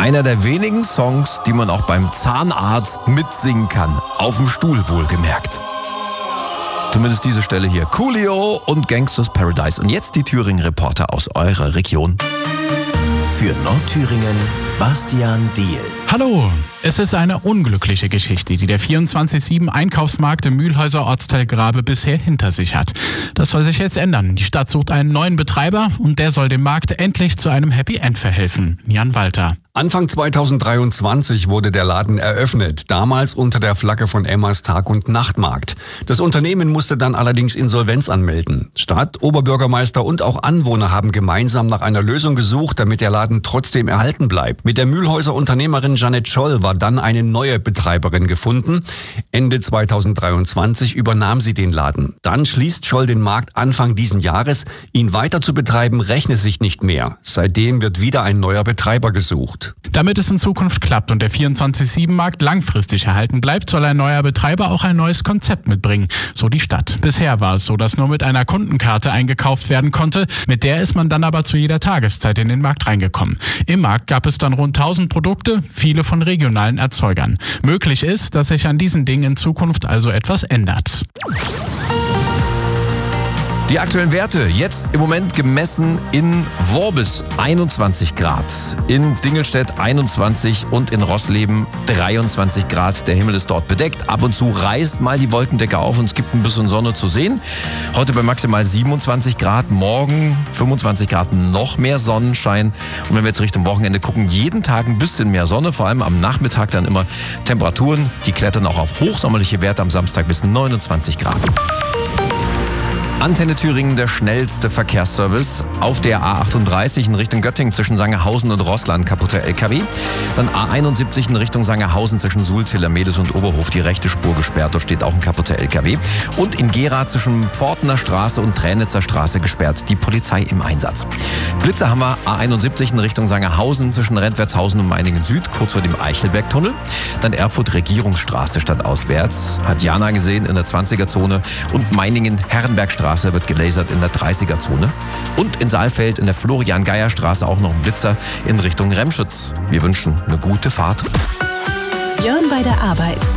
Einer der wenigen Songs, die man auch beim Zahnarzt mitsingen kann. Auf dem Stuhl wohlgemerkt. Zumindest diese Stelle hier. Coolio und Gangsters Paradise. Und jetzt die Thüringen-Reporter aus eurer Region. Für Nordthüringen, Bastian Diehl. Hallo, es ist eine unglückliche Geschichte, die der 24/7 Einkaufsmarkt im Mühlhäuser Ortsteil Grabe bisher hinter sich hat. Das soll sich jetzt ändern. Die Stadt sucht einen neuen Betreiber und der soll dem Markt endlich zu einem Happy End verhelfen. Jan Walter. Anfang 2023 wurde der Laden eröffnet, damals unter der Flagge von Emmas Tag- und Nachtmarkt. Das Unternehmen musste dann allerdings Insolvenz anmelden. Stadt, Oberbürgermeister und auch Anwohner haben gemeinsam nach einer Lösung gesucht, damit der Laden trotzdem erhalten bleibt. Mit der Mühlhäuser Unternehmerin Jeanette Scholl war dann eine neue Betreiberin gefunden. Ende 2023 übernahm sie den Laden. Dann schließt Scholl den Markt Anfang diesen Jahres. Ihn weiter zu betreiben, rechne sich nicht mehr. Seitdem wird wieder ein neuer Betreiber gesucht. Damit es in Zukunft klappt und der 24/7-Markt langfristig erhalten bleibt, soll ein neuer Betreiber auch ein neues Konzept mitbringen, so die Stadt. Bisher war es so, dass nur mit einer Kundenkarte eingekauft werden konnte, mit der ist man dann aber zu jeder Tageszeit in den Markt reingekommen. Im Markt gab es dann rund 1000 Produkte, viele von regionalen Erzeugern. Möglich ist, dass sich an diesen Dingen in Zukunft also etwas ändert. Die aktuellen Werte, jetzt im Moment gemessen in Worbis 21 Grad, in Dingelstedt 21 und in Rossleben 23 Grad. Der Himmel ist dort bedeckt. Ab und zu reißt mal die Wolkendecke auf und es gibt ein bisschen Sonne zu sehen. Heute bei maximal 27 Grad, morgen 25 Grad, noch mehr Sonnenschein. Und wenn wir jetzt Richtung Wochenende gucken, jeden Tag ein bisschen mehr Sonne, vor allem am Nachmittag dann immer Temperaturen, die klettern auch auf hochsommerliche Werte am Samstag bis 29 Grad. Antenne Thüringen, der schnellste Verkehrsservice. Auf der A38 in Richtung Göttingen zwischen Sangerhausen und Roßland kaputter LKW. Dann A71 in Richtung Sangerhausen zwischen Sulzwiller, Medes und Oberhof die rechte Spur gesperrt. Dort steht auch ein kaputter LKW. Und in Gera zwischen Pfortner Straße und Tränitzer Straße gesperrt. Die Polizei im Einsatz. Blitze haben wir A71 in Richtung Sangerhausen zwischen Rentwertshausen und Meiningen Süd, kurz vor dem Eichelbergtunnel. Dann Erfurt Regierungsstraße stadtauswärts. Hat Jana gesehen in der 20er-Zone. Und Meiningen Herrenbergstraße wird gelasert in der 30er-Zone. Und in Saalfeld in der Florian-Geier-Straße auch noch ein Blitzer in Richtung Remschütz. Wir wünschen eine gute Fahrt. Jörn bei der Arbeit.